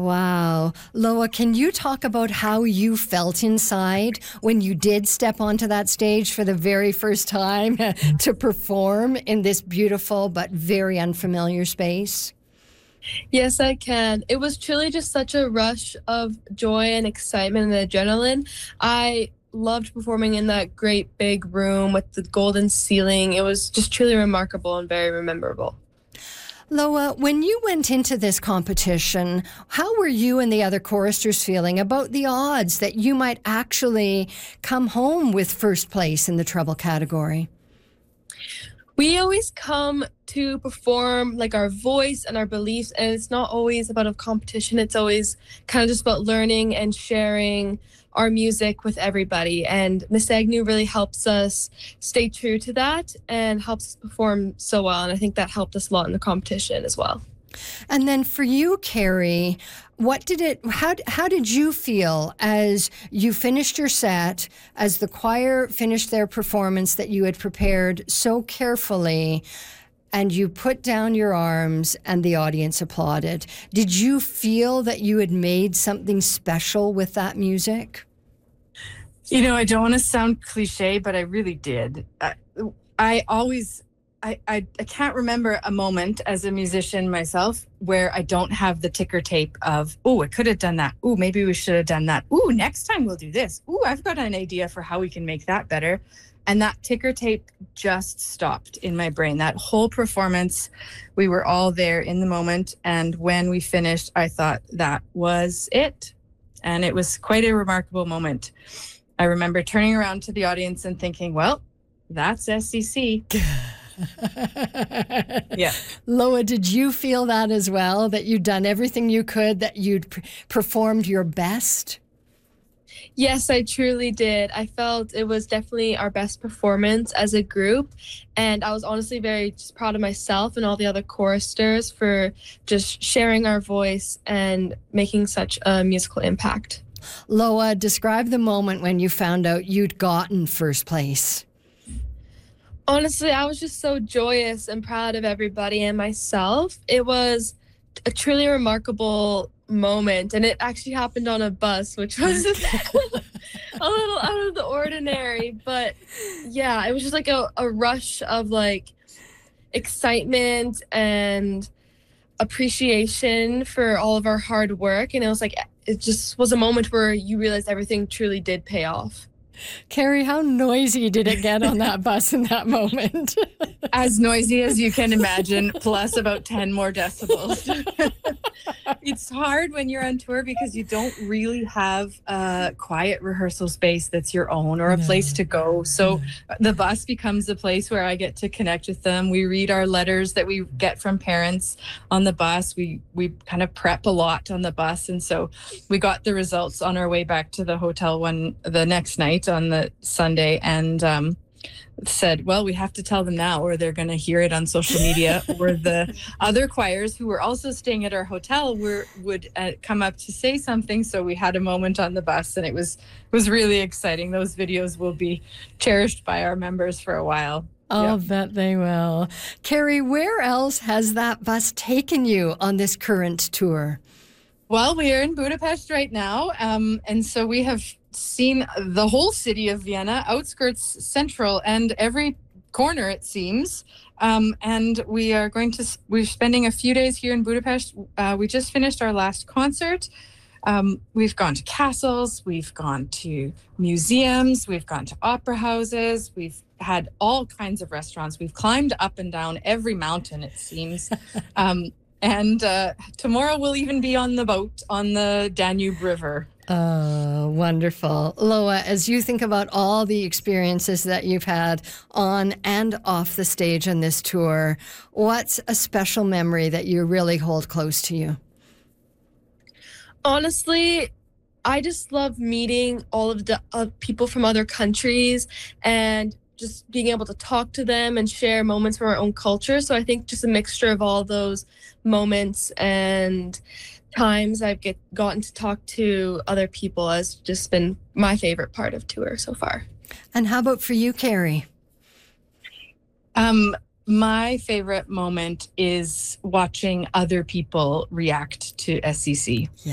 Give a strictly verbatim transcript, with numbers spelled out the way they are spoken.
Wow. Loa, can you talk about how you felt inside when you did step onto that stage for the very first time to perform in this beautiful but very unfamiliar space? Yes, I can. It was truly just such a rush of joy and excitement and adrenaline. I loved performing in that great big room with the golden ceiling. It was just truly remarkable and very memorable. Loa, when you went into this competition, how were you and the other choristers feeling about the odds that you might actually come home with first place in the treble category? We always come to perform like our voice and our beliefs, and it's not always about a competition. It's always kind of just about learning and sharing our music with everybody. And Miss Agnew really helps us stay true to that and helps us perform so well. And I think that helped us a lot in the competition as well. And then for you, Carrie, what did it, how, how did you feel as you finished your set, as the choir finished their performance that you had prepared so carefully, and you put down your arms and the audience applauded? Did you feel that you had made something special with that music? You know, I don't want to sound cliche, but I really did. I, I always... I, I, I can't remember a moment as a musician myself where I don't have the ticker tape of, oh, I could have done that. Oh, maybe we should have done that. Oh, next time we'll do this. Oh, I've got an idea for how we can make that better. And that ticker tape just stopped in my brain. That whole performance, we were all there in the moment. And when we finished, I thought that was it. And it was quite a remarkable moment. I remember turning around to the audience and thinking, well, that's S C C. Yeah. Loa, did you feel that as well, that you'd done everything you could, that you'd p- performed your best? Yes, I truly did. I felt it was definitely our best performance as a group. And I was honestly very just proud of myself and all the other choristers for just sharing our voice and making such a musical impact. Loa, describe the moment when you found out you'd gotten first place. Honestly, I was just so joyous and proud of everybody and myself. It was a truly remarkable moment, and it actually happened on a bus, which was a little out of the ordinary. But yeah, it was just like a, a rush of like excitement and appreciation for all of our hard work. And it was like, it just was a moment where you realized everything truly did pay off. Carrie, how noisy did it get on that bus in that moment? As noisy as you can imagine, plus about ten more decibels. It's hard when you're on tour because you don't really have a quiet rehearsal space that's your own or a no. place to go. So no. the bus becomes a place where I get to connect with them. We read our letters that we get from parents on the bus. We we kind of prep a lot on the bus. And so we got the results on our way back to the hotel one the next night on the Sunday, and um, said, well, we have to tell them now or they're going to hear it on social media. Or the other choirs who were also staying at our hotel were would uh, come up to say something. So we had a moment on the bus, and it was was really exciting. Those videos will be cherished by our members for a while. I'll yep. bet they will. Carrie, where else has that bus taken you on this current tour? Well, we are in Budapest right now, um, and so we have seen the whole city of Vienna, outskirts, central, and every corner, it seems. Um, and we are going to, we're spending a few days here in Budapest. Uh, we just finished our last concert. Um, we've gone to castles, we've gone to museums, we've gone to opera houses, we've had all kinds of restaurants. We've climbed up and down every mountain, it seems. um, and uh, tomorrow we'll even be on the boat on the Danube River. Oh, wonderful. Loa, as you think about all the experiences that you've had on and off the stage on this tour, what's a special memory that you really hold close to you? Honestly, I just love meeting all of the uh, people from other countries and just being able to talk to them and share moments from our own culture. So I think just a mixture of all those moments and times I've get gotten to talk to other people has just been my favorite part of tour so far. And how about for you, Carrie? Um, my favorite moment is watching other people react to S C C. Yeah.